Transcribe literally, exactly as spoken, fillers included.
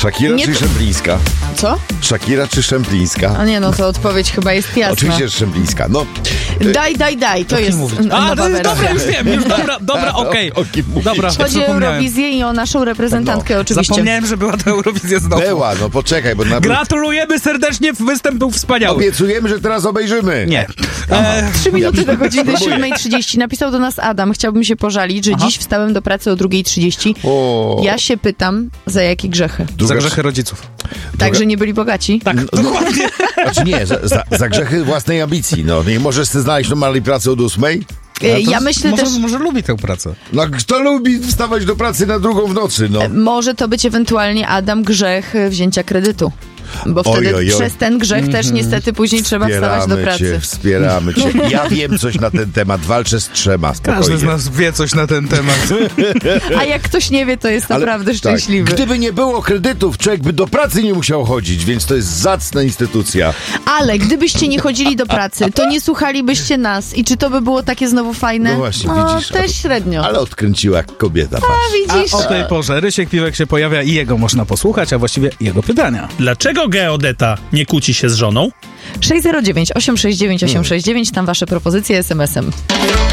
Shakira Nie czy to- Szemplińska? Co? Shakira czy Szemplińska? A nie, no to odpowiedź chyba jest jasna. Oczywiście, że Szemplińska. No, Daj, daj, daj, to jest mówić? n- A, nowa to jest, wersja. dobra, już wiem, już dobra, dobra, okej. O- o kim mówisz? Dobra, Chodzi o przypomniałem. Eurowizję i o naszą reprezentantkę No. oczywiście. Zapomniałem, że była to Eurowizja znowu. była, no poczekaj, bo na... Gratulujemy serdecznie, występ był wspaniały. Obiecujemy, że teraz obejrzymy. Nie. E, Trzy minuty do godziny Próbuję. siódmej trzydzieści. Napisał do nas Adam. Chciałbym się pożalić, że Aha. dziś wstałem do pracy o drugiej trzydzieści. O. Ja się pytam, za jakie grzechy? za Druga- grzechy rodziców. Tak, że nie byli bogaci? Tak, dokładnie. Znaczy nie, za, za, za grzechy własnej ambicji. No, nie możesz sobie znaleźć normalnej pracy od ósmej? E, To Ja myślę może, też, Może lubi tę pracę. No, kto lubi wstawać do pracy na drugą w nocy, no? może to być ewentualnie Adam grzech e, wzięcia kredytu. Bo Oj, wtedy oj, oj. przez ten grzech też niestety później trzeba wstawać do pracy. cię, wspieramy cię. Ja wiem coś na ten temat, walczę z trzema, Każdy spokojnie. z nas wie coś na ten temat. A jak ktoś nie wie, to jest Ale- naprawdę tak. szczęśliwy. Gdyby nie było kredytów, człowiek by do pracy nie musiał chodzić, więc to jest zacna instytucja. Ale gdybyście nie chodzili do pracy, to nie słuchalibyście nas. I czy to by było takie znowu fajne? No właśnie, widzisz. też średnio. Ale odkręciła jak kobieta, patrz. A widzisz? O tej porze Rysiek Piwek się pojawia i jego można posłuchać, a właściwie jego pytania. Dlaczego geodeta nie kłóci się z żoną? sześć zero dziewięć osiem sześć dziewięć osiem sześć dziewięć, tam wasze propozycje es em esem.